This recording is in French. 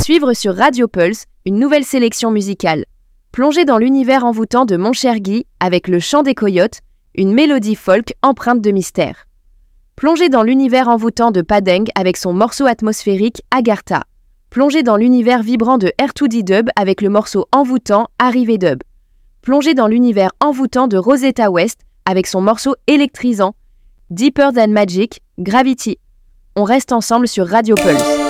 suivre sur Radio Pulse une nouvelle sélection musicale. Plongez dans l'univers envoûtant de Mon Cher Guy avec Le Chant des Coyotes, une mélodie folk empreinte de mystère. Plongez dans l'univers envoûtant de Padeng avec son morceau atmosphérique Agartha. Plongez dans l'univers vibrant de R2D Dub avec le morceau envoûtant Arrivé Dub. Plongez dans l'univers envoûtant de Rosetta West avec son morceau électrisant Deeper Than Magic, Gravity. On reste ensemble sur Radio Pulse.